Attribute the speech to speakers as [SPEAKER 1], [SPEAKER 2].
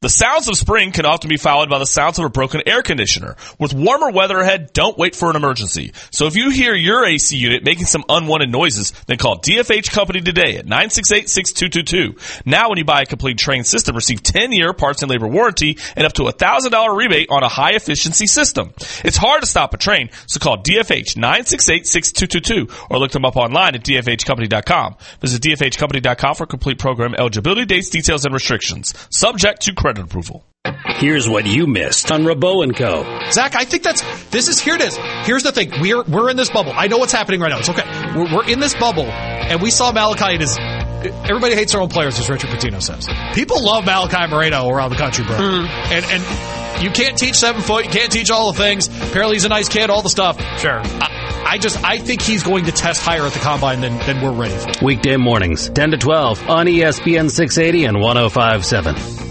[SPEAKER 1] The sounds of spring can often be followed by the sounds of a broken air conditioner. With warmer weather ahead, don't wait for an emergency. So if you hear your AC unit making some unwanted noises, then call DFH Company today at 968-6222. Now when you buy a complete Trane system, receive 10-year parts and labor warranty and up to $1,000 rebate on a high-efficiency system. It's hard to stop a Trane, so call DFH 968-6222 or look them up online at dfhcompany.com. Visit dfhcompany.com for complete program eligibility, dates, details, and restrictions. Subject to credit approval.
[SPEAKER 2] Here's what you missed on Rabot & Co.
[SPEAKER 3] Zach, I think here it is. Here's the thing. We're in this bubble. I know what's happening right now. It's okay. We're in this bubble, and we saw Malachi everybody hates their own players, as Richard Pitino says. People love Malachi Moreno around the country, bro. And you can't teach 7 foot. You can't teach all the things. Apparently he's a nice kid, all the stuff.
[SPEAKER 4] Sure.
[SPEAKER 3] I think he's going to test higher at the combine than we're ready for.
[SPEAKER 2] Weekday mornings, 10 to 12 on ESPN 680 and 105.7.